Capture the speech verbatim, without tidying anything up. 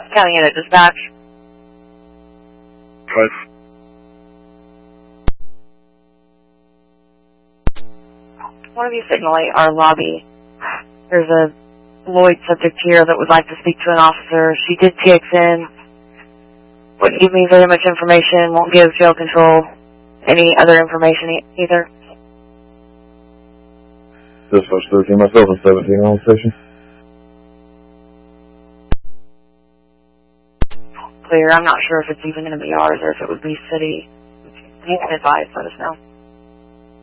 County Unit Dispatch. What? One of you signal our lobby. There's a Lloyd subject here that would like to speak to an officer. She did T X in. Wouldn't give me very much information. Won't give jail control any other information e either. Dispatch thirteen, myself and seventeen on station. Clear. I'm not sure if it's even going to be ours or if it would be city. You can advise. Let us know.